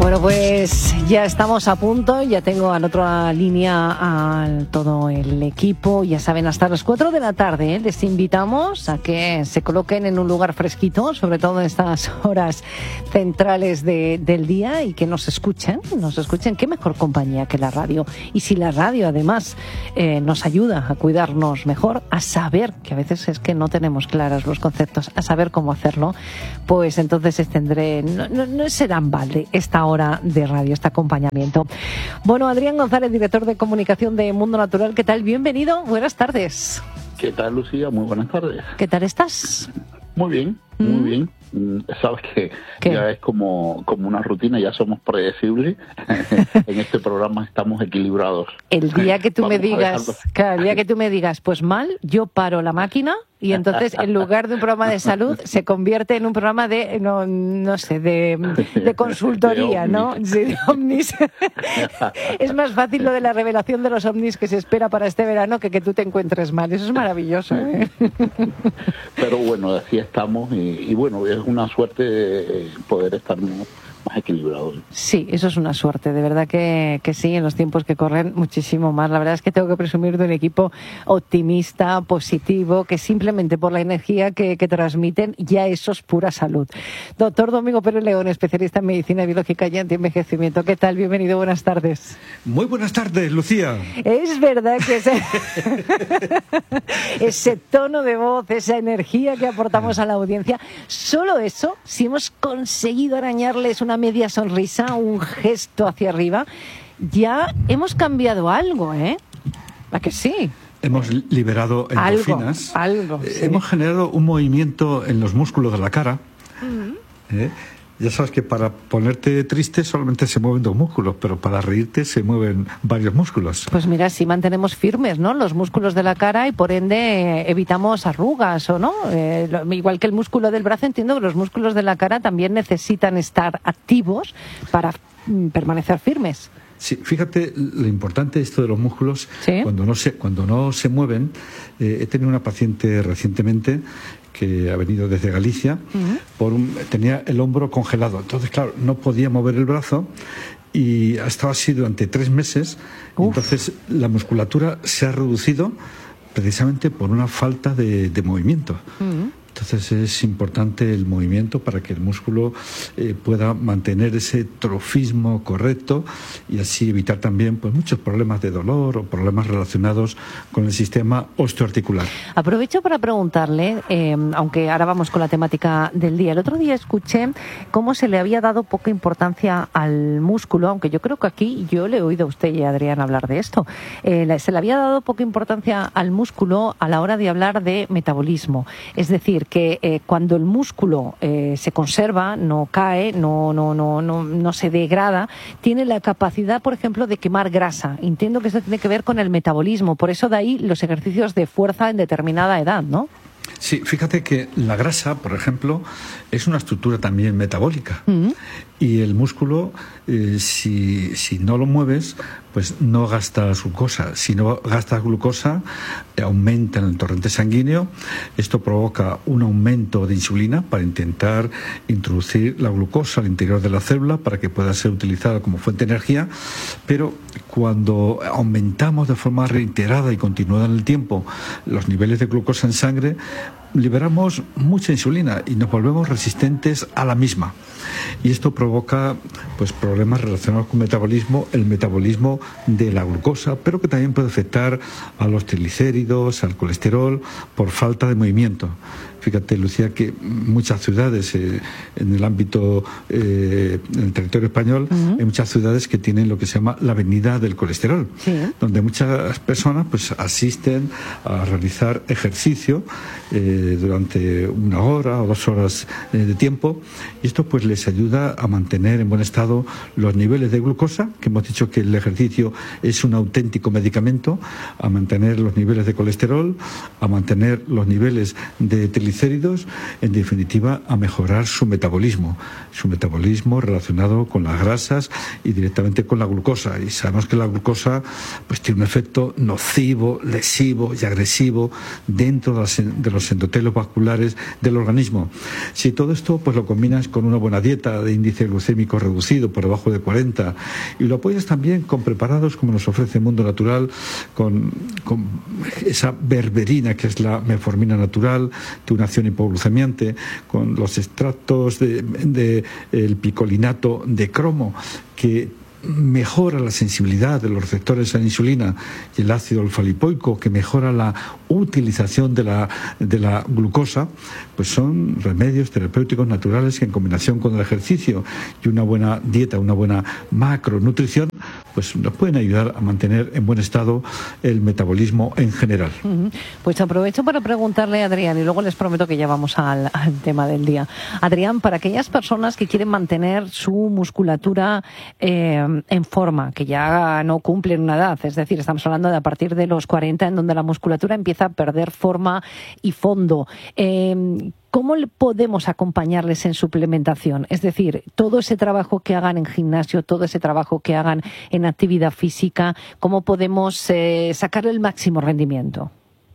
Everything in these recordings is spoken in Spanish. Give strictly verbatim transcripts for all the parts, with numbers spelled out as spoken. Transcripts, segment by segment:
Bueno, pues ya estamos a punto, ya tengo en otra línea a todo el equipo, ya saben, hasta las cuatro de la tarde, ¿eh? Les invitamos a que se coloquen en un lugar fresquito, sobre todo en estas horas centrales de, del día, y que nos escuchen, nos escuchen. Qué mejor compañía que la radio. Y si la radio además eh, nos ayuda a cuidarnos mejor, a saber, que a veces es que no tenemos claros los conceptos, a saber cómo hacerlo, pues entonces tendré, no, no, no será en balde esta hora de radio, este acompañamiento. Bueno, Adrián González, director de comunicación de Mundo Natural, ¿qué tal? Bienvenido, buenas tardes. ¿Qué tal, Lucía? Muy buenas tardes. ¿Qué tal estás? Muy bien, muy ¿Mm? bien. Sabes que ¿Qué? ya es como, como una rutina, ya somos predecibles. En este programa estamos equilibrados. El día que tú me digas, claro, el día que tú me digas, pues mal, yo paro la máquina y entonces en lugar de un programa de salud se convierte en un programa de, no, no sé, de, de consultoría, de ¿no? Sí, de ovnis. Es más fácil lo de la revelación de los ovnis que se espera para este verano que que tú te encuentres mal. Eso es maravilloso, ¿eh? Pero bueno, así estamos y, y bueno, es una suerte poder estar más equilibrado. Sí, eso es una suerte, de verdad que, que sí, en los tiempos que corren muchísimo más. La verdad es que tengo que presumir de un equipo optimista, positivo, que simplemente por la energía que, que transmiten ya eso es pura salud. Doctor Domingo Pérez León, especialista en medicina biológica y antienvejecimiento. ¿Qué tal? Bienvenido, buenas tardes. Muy buenas tardes, Lucía. Es verdad que ese, ese tono de voz, esa energía que aportamos a la audiencia, solo eso, si hemos conseguido arañarles una media sonrisa, un gesto hacia arriba, ya hemos cambiado algo, ¿eh? ¿A que sí? Hemos liberado endorfinas. Algo, algo eh, sí. Hemos generado un movimiento en los músculos de la cara. Uh-huh. ¿eh? Ya sabes que para ponerte triste solamente se mueven dos músculos, pero para reírte se mueven varios músculos. Pues mira, si mantenemos firmes, ¿no?, los músculos de la cara y por ende eh, evitamos arrugas, ¿o no? Eh, lo, igual que el músculo del brazo, entiendo que los músculos de la cara también necesitan estar activos para mm, permanecer firmes. Sí, fíjate lo importante esto de los músculos. ¿Sí? Cuando no se, cuando no se mueven. Eh, he tenido una paciente recientemente que ha venido desde Galicia, uh-huh. por un, tenía el hombro congelado. Entonces, claro, no podía mover el brazo y ha estado así durante tres meses. Entonces, la musculatura se ha reducido precisamente por una falta de, de movimiento. Uh-huh. Entonces es importante el movimiento para que el músculo eh, pueda mantener ese trofismo correcto y así evitar también pues muchos problemas de dolor o problemas relacionados con el sistema osteoarticular. Aprovecho para preguntarle, eh, aunque ahora vamos con la temática del día. El otro día escuché cómo se le había dado poca importancia al músculo, aunque yo creo que aquí yo le he oído a usted y a Adrián hablar de esto. Eh, se le había dado poca importancia al músculo a la hora de hablar de metabolismo. Es decir, que eh, cuando el músculo eh, se conserva, no cae, no, no, no, no, no se degrada, tiene la capacidad, por ejemplo, de quemar grasa. Entiendo que esto tiene que ver con el metabolismo, por eso de ahí los ejercicios de fuerza en determinada edad, ¿no? Sí, fíjate que la grasa, por ejemplo, es una estructura también metabólica. Uh-huh. Y el músculo, eh, si, si no lo mueves, pues no gastas glucosa. Si no gastas glucosa, eh, aumenta el torrente sanguíneo. Esto provoca un aumento de insulina para intentar introducir la glucosa al interior de la célula para que pueda ser utilizada como fuente de energía. Pero cuando aumentamos de forma reiterada y continuada en el tiempo los niveles de glucosa en sangre, liberamos mucha insulina y nos volvemos resistentes a la misma. Y esto provoca pues problemas relacionados con el metabolismo, el metabolismo de la glucosa, pero que también puede afectar a los triglicéridos, al colesterol, por falta de movimiento. Fíjate, Lucía, que muchas ciudades eh, en el ámbito, eh, en el territorio español, uh-huh. hay muchas ciudades que tienen lo que se llama la avenida del colesterol, sí. donde muchas personas pues asisten a realizar ejercicio eh, durante una hora o dos horas eh, de tiempo, y esto pues les ayuda a mantener en buen estado los niveles de glucosa, que hemos dicho que el ejercicio es un auténtico medicamento, a mantener los niveles de colesterol, a mantener los niveles de triglicéridos, en definitiva a mejorar su metabolismo, su metabolismo relacionado con las grasas y directamente con la glucosa. Y sabemos que la glucosa pues tiene un efecto nocivo, lesivo y agresivo dentro de los endotelios vasculares del organismo. Si todo esto pues lo combinas con una buena dieta de índice glucémico reducido por debajo de cuarenta, y lo apoyas también con preparados como nos ofrece Mundo Natural, con, con esa berberina que es la metformina natural de una acción hipoglucemiante, con los extractos de, de el picolinato de cromo, que mejora la sensibilidad de los receptores a la insulina, y el ácido alfa-lipoico, que mejora la utilización de la, de la glucosa, pues son remedios terapéuticos naturales que, en combinación con el ejercicio y una buena dieta, una buena macronutrición, pues nos pueden ayudar a mantener en buen estado el metabolismo en general. Uh-huh. Pues aprovecho para preguntarle a Adrián, y luego les prometo que ya vamos al, al tema del día. Adrián, para aquellas personas que quieren mantener su musculatura eh, en forma, que ya no cumplen una edad, es decir, estamos hablando de a partir de los cuarenta, en donde la musculatura empieza a perder forma y fondo, eh, ¿cómo podemos acompañarles en suplementación? Es decir, todo ese trabajo que hagan en gimnasio, todo ese trabajo que hagan en actividad física, ¿cómo podemos eh, sacarle el máximo rendimiento?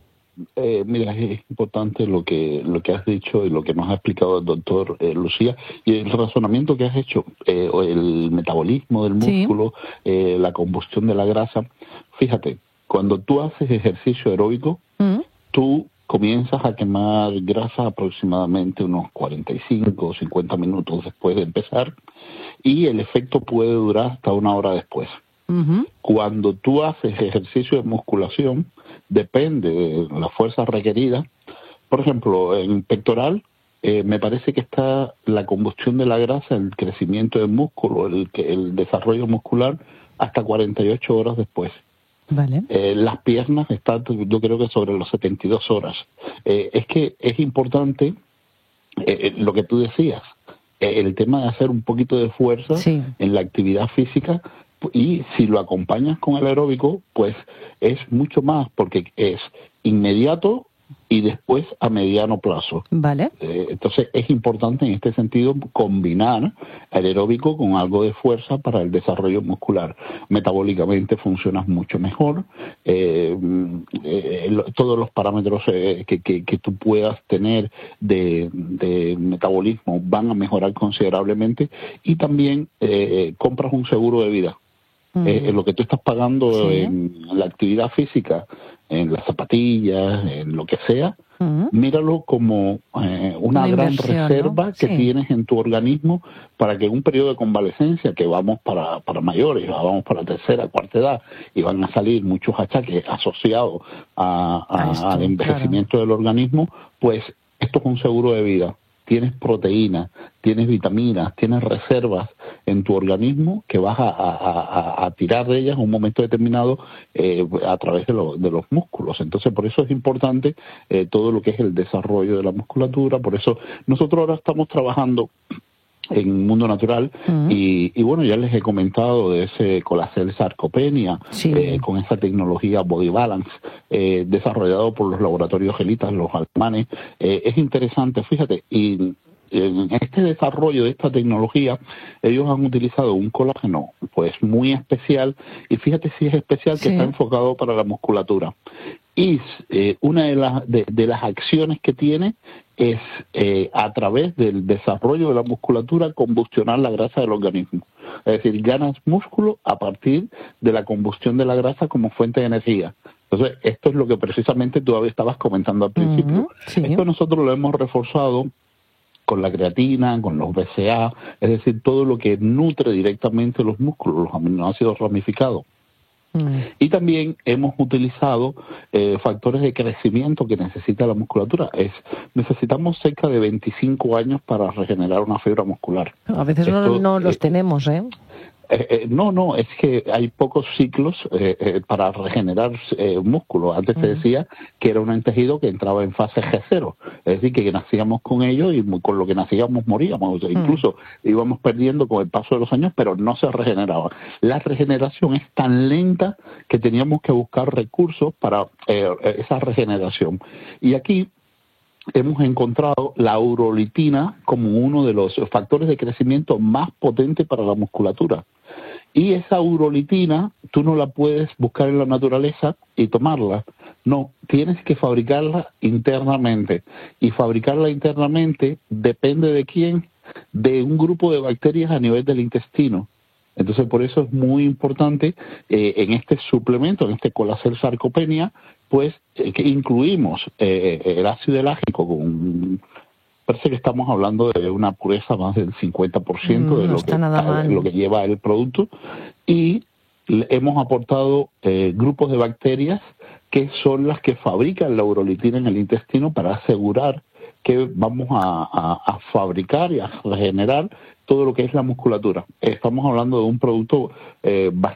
Eh, mira, es importante lo que lo que has dicho y lo que nos ha explicado el doctor eh, Lucía, y el razonamiento que has hecho, eh, el metabolismo del músculo, sí. eh, la combustión de la grasa. Fíjate, cuando tú haces ejercicio aeróbico, ¿Mm? tú comienzas a quemar grasa aproximadamente unos cuarenta y cinco o cincuenta minutos después de empezar, y el efecto puede durar hasta una hora después. Uh-huh. Cuando tú haces ejercicio de musculación, depende de la fuerza requerida. Por ejemplo, en pectoral, eh, me parece que está la combustión de la grasa, el crecimiento del músculo, el, el desarrollo muscular, hasta cuarenta y ocho horas después. Vale. Eh, las piernas están, yo creo que sobre las setenta y dos horas. Eh, es que es importante eh, lo que tú decías, eh, el tema de hacer un poquito de fuerza, sí, en la actividad física, y si lo acompañas con el aeróbico, pues es mucho más, porque es inmediato y después a mediano plazo. Vale. Eh, entonces es importante en este sentido combinar el aeróbico con algo de fuerza para el desarrollo muscular. Metabólicamente funcionas mucho mejor, eh, eh, todos los parámetros eh, que, que, que tú puedas tener de, de metabolismo van a mejorar considerablemente, y también eh, compras un seguro de vida. Uh-huh. Eh, lo que tú estás pagando, sí, en la actividad física, en las zapatillas, en lo que sea, uh-huh, míralo como eh, una, una gran reserva, ¿no?, que sí, tienes en tu organismo para que en un periodo de convalecencia, que vamos para, para mayores, vamos para la tercera, cuarta edad, y van a salir muchos achaques asociados a, a, esto, al envejecimiento, claro, del organismo, pues esto es un seguro de vida. Tienes proteínas, tienes vitaminas, tienes reservas en tu organismo que vas a, a, a, a tirar de ellas en un momento determinado eh, a través de, lo, de los músculos. Entonces, por eso es importante eh, todo lo que es el desarrollo de la musculatura. Por eso nosotros ahora estamos trabajando en Mundo Natural, uh-huh, y, y bueno, ya les he comentado de ese Colacel Sarcopenia, sí, eh, con esa tecnología Body Balance, eh, desarrollado por los laboratorios Gelitas, los alemanes. Eh, es interesante, fíjate, y en este desarrollo de esta tecnología, ellos han utilizado un colágeno pues muy especial, y fíjate si es especial, sí, que está enfocado para la musculatura. Y eh, una de las, de, de las acciones que tiene es, eh, a través del desarrollo de la musculatura, combustionar la grasa del organismo. Es decir, ganas músculo a partir de la combustión de la grasa como fuente de energía. Entonces, esto es lo que precisamente tú estabas comentando al principio. Uh-huh, sí. Esto nosotros lo hemos reforzado con la creatina, con los B C A, es decir, todo lo que nutre directamente los músculos, los aminoácidos ramificados. Mm. Y también hemos utilizado eh, factores de crecimiento que necesita la musculatura. Es Necesitamos cerca de veinticinco años para regenerar una fibra muscular. A veces Esto, no, no los eh, tenemos, ¿eh? Eh, eh, no, no, es que hay pocos ciclos eh, eh, para regenerar eh, músculo. Antes uh-huh, te decía que era un tejido que entraba en fase G cero, es decir, que nacíamos con ello y con lo que nacíamos moríamos. O sea, uh-huh, incluso íbamos perdiendo con el paso de los años, pero no se regeneraba. La regeneración es tan lenta que teníamos que buscar recursos para eh, esa regeneración. Y aquí hemos encontrado la urolitina como uno de los factores de crecimiento más potentes para la musculatura. Y esa urolitina tú no la puedes buscar en la naturaleza y tomarla. No, tienes que fabricarla internamente. Y fabricarla internamente depende de quién, de un grupo de bacterias a nivel del intestino. Entonces, por eso es muy importante eh, en este suplemento, en este Colacel Sarcopenia, pues eh, que incluimos eh, el ácido elágico con... Parece que estamos hablando de una pureza más del cincuenta por ciento de, no lo, que, de lo que lleva el producto, y hemos aportado eh, grupos de bacterias que son las que fabrican la urolitina en el intestino para asegurar que vamos a, a, a fabricar y a regenerar todo lo que es la musculatura. Estamos hablando de un producto eh, bastante